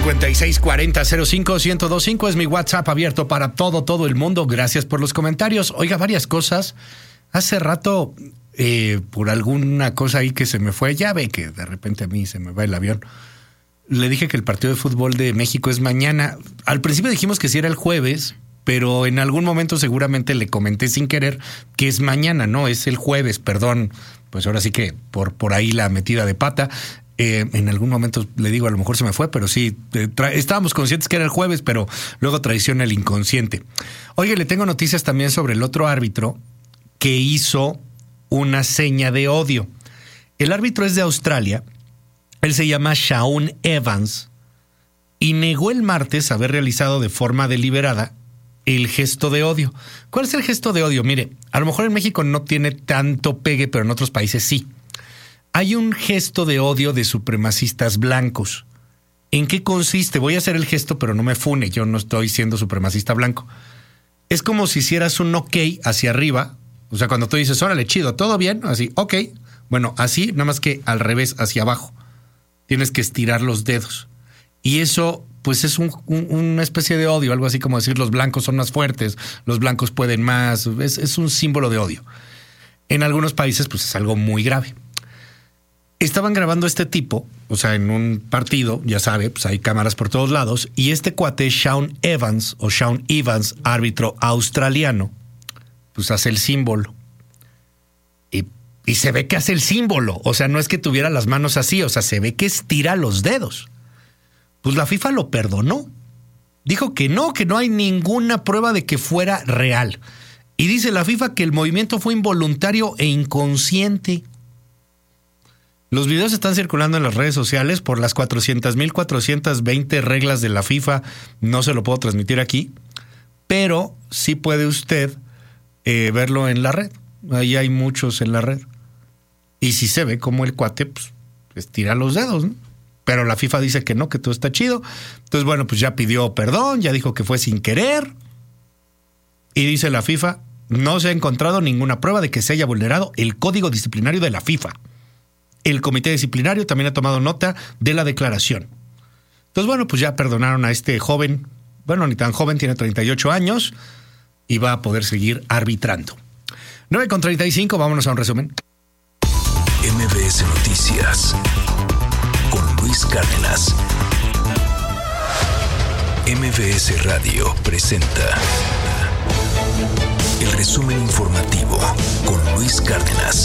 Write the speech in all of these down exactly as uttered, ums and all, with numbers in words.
cincuenta y seis cuarenta cero cinco uno dos cinco es mi WhatsApp abierto para todo, todo el mundo. Gracias por los comentarios. Oiga, varias cosas. Hace rato, eh, por alguna cosa ahí que se me fue, ya ve que de repente a mí se me va el avión. Le dije que el partido de fútbol de México es mañana. Al principio dijimos que sí era el jueves, pero en algún momento seguramente le comenté sin querer que es mañana, no, es el jueves, perdón. Pues ahora sí que por, por ahí la metida de pata. Eh, en algún momento le digo, a lo mejor se me fue, pero sí, eh, tra- estábamos conscientes que era el jueves, pero luego traiciona el inconsciente. Oye, le tengo noticias también sobre el otro árbitro que hizo una seña de odio. El árbitro es de Australia, él se llama Shaun Evans y negó el martes haber realizado de forma deliberada el gesto de odio. ¿Cuál es el gesto de odio? Mire, a lo mejor en México no tiene tanto pegue, pero en otros países sí. Hay un gesto de odio de supremacistas blancos. ¿En qué consiste? Voy a hacer el gesto, pero no me fune. Yo no estoy siendo supremacista blanco. Es como si hicieras un ok hacia arriba. O sea, cuando tú dices, órale, chido, ¿todo bien? Así, ok. Bueno, así, nada más que al revés, hacia abajo. Tienes que estirar los dedos. Y eso, pues es un, un, una especie de odio. Algo así como decir, los blancos son más fuertes, los blancos pueden más. Es, es un símbolo de odio. En algunos países, pues es algo muy grave. Estaban grabando a este tipo, o sea, en un partido, ya sabe, pues hay cámaras por todos lados, y este cuate, Shaun Evans, o Shaun Evans, árbitro australiano, pues hace el símbolo. Y, y se ve que hace el símbolo, o sea, no es que tuviera las manos así, o sea, se ve que estira los dedos. Pues la FIFA lo perdonó. Dijo que no, que no hay ninguna prueba de que fuera real. Y dice la FIFA que el movimiento fue involuntario e inconsciente. Los videos están circulando en las redes sociales por las cuatrocientas mil cuatrocientas veinte reglas de la FIFA. No se lo puedo transmitir aquí, pero sí puede usted eh, verlo en la red. Ahí hay muchos en la red. Y sí se ve como el cuate pues, estira los dedos, ¿no? Pero la FIFA dice que no, que todo está chido. Entonces, bueno, pues ya pidió perdón, ya dijo que fue sin querer. Y dice la FIFA, no se ha encontrado ninguna prueba de que se haya vulnerado el código disciplinario de la FIFA. El comité disciplinario también ha tomado nota de la declaración. Entonces, bueno, pues ya perdonaron a este joven. Bueno, ni tan joven, tiene treinta y ocho años y va a poder seguir arbitrando. nueve con treinta y cinco, vámonos a un resumen. M B S Noticias con Luis Cárdenas. M B S Radio presenta el resumen informativo con Luis Cárdenas.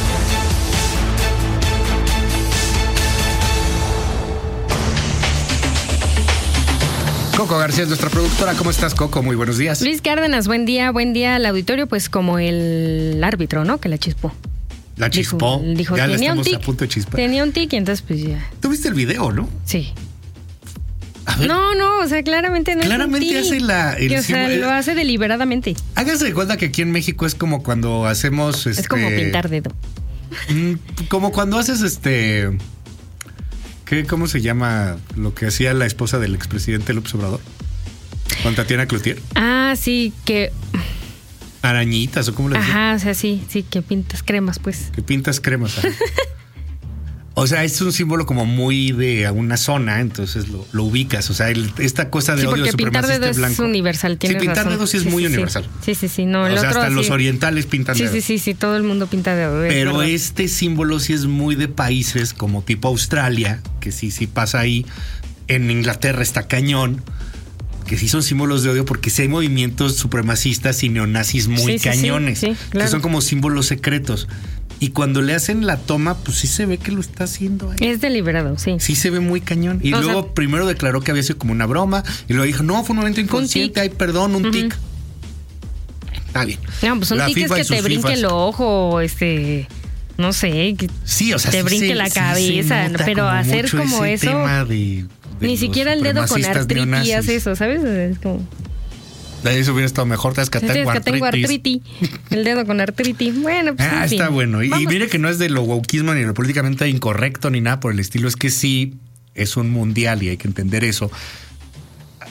Coco García es nuestra productora. ¿Cómo estás, Coco? Muy buenos días. Luis Cárdenas, buen día, buen día al auditorio, pues como el árbitro, ¿no? Que la chispó. La chispó. Dijo, dijo ya tenía le un estamos tic. a punto de chispar. Tenía un tic y entonces pues ya. ¿Tú viste el video, no? Sí. A ver. No, no, o sea, claramente no Claramente es un tic. hace la... El Que, o sea, símbolo, lo hace deliberadamente. Hágase de cuenta que aquí en México es como cuando hacemos... Este, Es como pintar dedo. Como cuando haces este... ¿qué, ¿Cómo se llama lo que hacía la esposa del expresidente López Obrador? Con Tatiana Cloutier. Ah, sí, que... Arañitas o cómo le dicen. Ajá, o sea, sí, sí, que pintas cremas, pues. Que pintas cremas. Ajá. O sea, es un símbolo como muy de una zona, entonces lo, lo ubicas. O sea, el, esta cosa de Sí, odio porque pintar supremacista dedo blanco. es universal, tienes Sí, pintar razón. dedos sí es Sí, muy sí, universal. Sí, sí, sí, no, el o sea, otro hasta sí. los orientales pintan Sí, dedos. sí, sí, sí, todo el mundo pinta dedo. es Pero verdad. este símbolo sí es muy de países como tipo Australia, que sí, sí pasa ahí. En Inglaterra está cañón, que sí son símbolos de odio porque sí hay movimientos supremacistas y neonazis muy Sí, sí, cañones, sí, sí, claro. que son como símbolos secretos. Y cuando le hacen la toma, pues sí se ve que lo está haciendo ahí. Es deliberado, sí. Sí se ve muy cañón. Y O luego sea, primero declaró que había sido como una broma y luego dijo, no, fue un momento inconsciente, ay, perdón, un Ujú. tic. Está bien. No, pues un La tic es FIFA y que sus te brinque FIFAs. el ojo, este, no sé, que Sí, o sea, te sí brinque se- la sí se cabeza, nota pero como hacer mucho como ese eso, tema de- de ni los siquiera el dedo con supremacistas artritis neonazis. hace eso, ¿sabes? Es como... Eso hubiera estado mejor, te has que Es tengo que tengo artritis. artritis. El dedo con artritis. Bueno, pues. Ah, en fin. está bueno. Y, y Vamos, mire pues. que no es de lo wokismo ni de lo políticamente incorrecto ni nada por el estilo, es que sí es un mundial y hay que entender eso.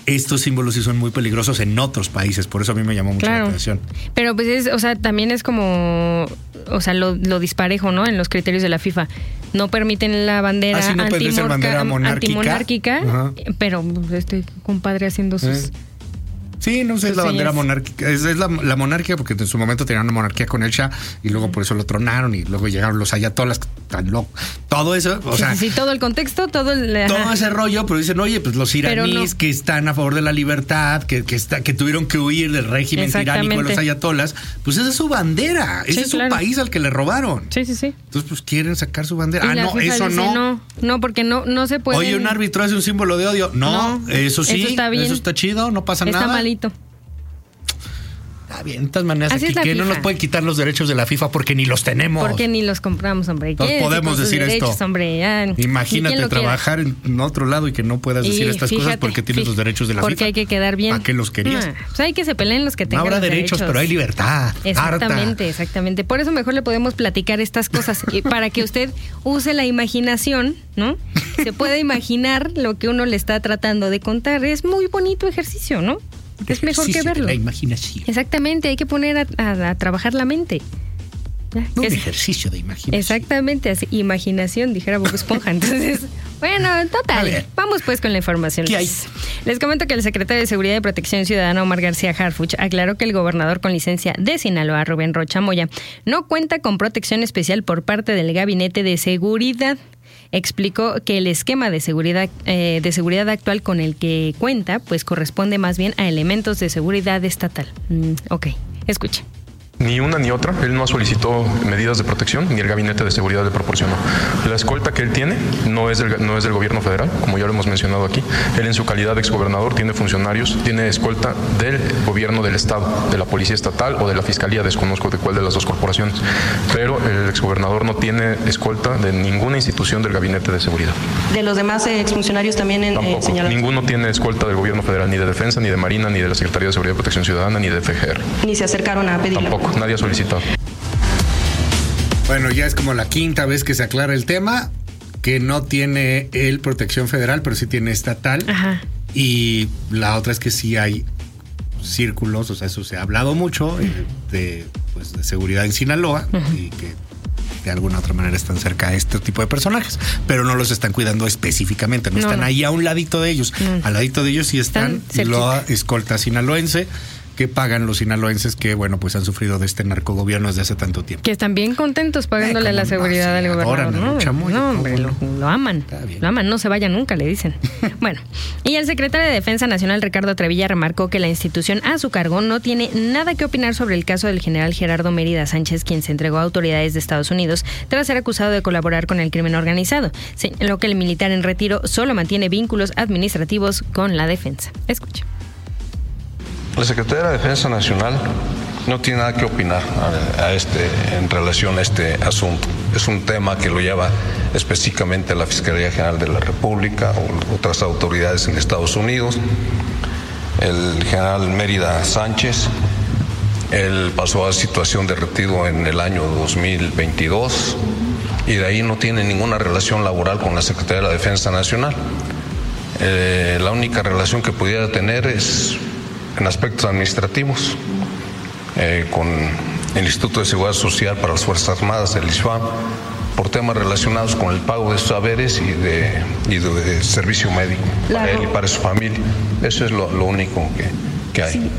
estos símbolos sí son muy peligrosos en otros países, por eso a mí me llamó mucho claro. la atención. Pero pues es, o sea, también es como, o sea, lo, lo disparejo, ¿no? En los criterios de la FIFA. No permiten la bandera, ah, sí, no antimorca, bandera monárquica, antimonárquica, uh-huh. pero este compadre haciendo sus... ¿Eh? Sí, no sé, es la bandera monárquica. Es, es la, la monarquía, porque en su momento tenían una monarquía con el Shah y luego por eso lo tronaron y luego llegaron los ayatolas tan locos. Todo eso, o sí, sea. Sí, sí, todo el contexto, todo el. Todo ese rollo, pero dicen, oye, pues los iraníes no. que están a favor de la libertad, que, que, está, que tuvieron que huir del régimen tiránico de los ayatolas, pues esa es su bandera. Ese sí, es claro. su país al que le robaron. Sí, sí, sí. Entonces, pues quieren sacar su bandera. Y ah, no, FIFA eso dice, no. no. No, porque no, no se puede. Oye, un árbitro hace un símbolo de odio. No, no eso sí. Eso está bien. Eso está chido, no pasa está nada. Está malito. Está bien, de todas maneras, así aquí que FIFA. no nos pueden quitar los derechos de la FIFA porque ni los tenemos. Porque ni los compramos, hombre. No podemos decir derechos, esto. Hombre, ya, imagínate trabajar quiera. en otro lado y que no puedas decir y estas fíjate, cosas porque tienes fíjate, los derechos de la porque FIFA. Porque hay que quedar bien. ¿Para qué los querías? Ah, pues hay que se peleen los que tengan no habrá los derechos, derechos, pero hay libertad. Exactamente, harta. exactamente. Por eso mejor le podemos platicar estas cosas para que usted use la imaginación, ¿no? Se puede imaginar lo que uno le está tratando de contar. Es muy bonito ejercicio, ¿no? Es mejor que verlo. La imaginación. Exactamente, hay que poner a, a, a trabajar la mente. Un es, ejercicio de imaginación. Exactamente, así, imaginación, dijera Bob Esponja. Entonces, bueno, total. Vamos pues con la información. ¿Qué hay? Les comento que el secretario de Seguridad y Protección Ciudadana, Omar García Harfuch, aclaró que el gobernador con licencia de Sinaloa, Rubén Rocha Moya, no cuenta con protección especial por parte del Gabinete de Seguridad. Explicó que el esquema de seguridad eh, de seguridad actual con el que cuenta pues corresponde más bien a elementos de seguridad estatal. Mm, ok, escuche. Ni una ni otra. Él no solicitó medidas de protección, ni el Gabinete de Seguridad le proporcionó. La escolta que él tiene no es del, no es del gobierno federal, como ya lo hemos mencionado aquí. Él en su calidad de exgobernador tiene funcionarios, tiene escolta del gobierno del estado, de la policía estatal o de la fiscalía, desconozco de cuál de las dos corporaciones. Pero el exgobernador no tiene escolta de ninguna institución del Gabinete de Seguridad. ¿De los demás eh, exfuncionarios también en, Tampoco. Eh, señalados? Ninguno tiene escolta del gobierno federal, ni de Defensa, ni de Marina, ni de la Secretaría de Seguridad y Protección Ciudadana, ni de F G R. Ni se acercaron a pedirlo. Tampoco. Nadie ha solicitado. Bueno, ya es como la quinta vez que se aclara el tema, que no tiene él protección federal, pero sí tiene estatal. Ajá. Y la otra es que sí hay círculos, o sea, eso se ha hablado mucho eh, de, pues, de seguridad en Sinaloa, uh-huh. y que de alguna otra manera están cerca de este tipo de personajes, pero no los están cuidando específicamente, no, no están no. ahí a un ladito de ellos. No. Al ladito de ellos sí están, están la escolta sinaloense, que pagan los sinaloenses que, bueno, pues han sufrido de este narcogobierno desde hace tanto tiempo. Que están bien contentos pagándole eh, la seguridad del gobernador. No, Chamoy, no, hombre, lo, lo aman. Lo aman, no se vaya nunca, le dicen. Bueno, y el secretario de Defensa Nacional, Ricardo Trevilla, remarcó que la institución a su cargo no tiene nada que opinar sobre el caso del general Gerardo Mérida Sánchez, quien se entregó a autoridades de Estados Unidos tras ser acusado de colaborar con el crimen organizado. Señaló que el militar en retiro solo mantiene vínculos administrativos con la defensa. Escuche. La Secretaría de la Defensa Nacional no tiene nada que opinar a, a este, en relación a este asunto. Es un tema que lo lleva específicamente a la Fiscalía General de la República o otras autoridades en Estados Unidos. El general Mérida Sánchez, él pasó a situación de retiro en el año dos mil veintidós y de ahí no tiene ninguna relación laboral con la Secretaría de la Defensa Nacional. Eh, la única relación que pudiera tener es en aspectos administrativos, eh, con el Instituto de Seguridad Social para las Fuerzas Armadas, el I S F A M, por temas relacionados con el pago de saberes y de, y de, de servicio médico para él y para su familia. Eso es lo, lo único que, que hay. Sí.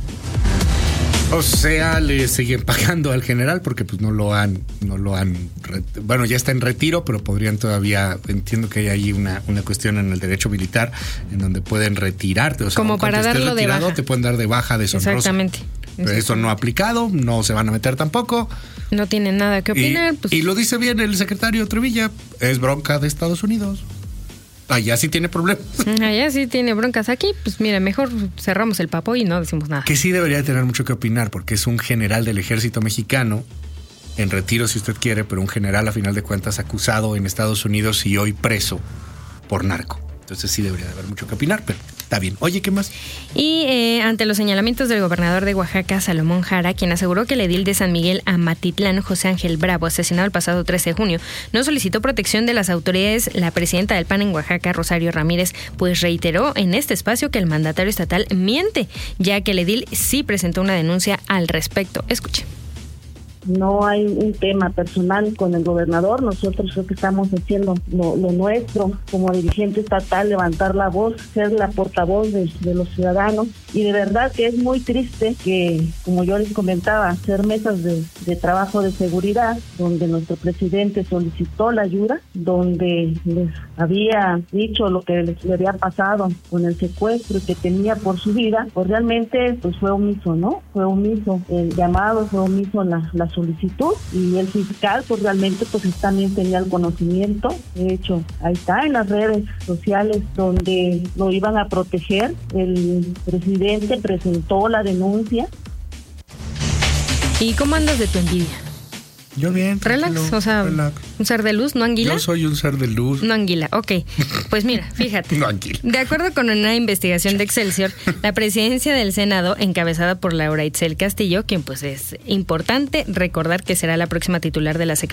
O sea, le siguen pagando al general porque pues no lo han, no lo han, bueno, ya está en retiro, pero podrían todavía, entiendo que hay ahí una, una cuestión en el derecho militar en donde pueden retirarte, o sea, como para darlo de baja. Te pueden dar de baja deshonrosa. Exactamente. Pero eso no ha aplicado, no se van a meter tampoco. No tienen nada que opinar. Y, pues. y lo dice bien el secretario Trevilla, es bronca de Estados Unidos. Allá sí tiene problemas. Allá sí tiene broncas. Aquí, pues mira, mejor cerramos el papo y no decimos nada. Que sí debería tener mucho que opinar, porque es un general del ejército mexicano, en retiro si usted quiere, pero un general a final de cuentas acusado en Estados Unidos y hoy preso por narco. Entonces sí debería de haber mucho que opinar, pero Está bien. Oye, ¿qué más? Y eh, ante los señalamientos del gobernador de Oaxaca, Salomón Jara, quien aseguró que el edil de San Miguel Amatitlán, José Ángel Bravo, asesinado el pasado trece de junio, no solicitó protección de las autoridades, la presidenta del P A N en Oaxaca, Rosario Ramírez, pues reiteró en este espacio que el mandatario estatal miente, ya que el edil sí presentó una denuncia al respecto. Escuche. No hay un tema personal con el gobernador, nosotros creo que estamos haciendo lo, lo nuestro como dirigente estatal, levantar la voz, ser la portavoz de, de los ciudadanos, y de verdad que es muy triste que, como yo les comentaba, hacer mesas de, de trabajo de seguridad, donde nuestro presidente solicitó la ayuda, donde les había dicho lo que les le había pasado con el secuestro que tenía por su vida, pues realmente pues fue omiso, ¿no? Fue omiso el llamado, fue omiso la, la solicitud, y el fiscal pues realmente pues también tenía el conocimiento. De hecho, ahí está en las redes sociales donde lo iban a proteger, el presidente presentó la denuncia. ¿Y cómo andas de tu envidia? Yo bien. Relax, tranquilo, o sea, relax. un ser de luz, ¿no anguila? Yo soy un ser de luz. No anguila, ok. Pues mira, fíjate. No anguila. De acuerdo con una investigación de Excelsior, la presidencia del Senado, encabezada por Laura Itzel Castillo, quien pues es importante recordar que será la próxima titular de la Secretaría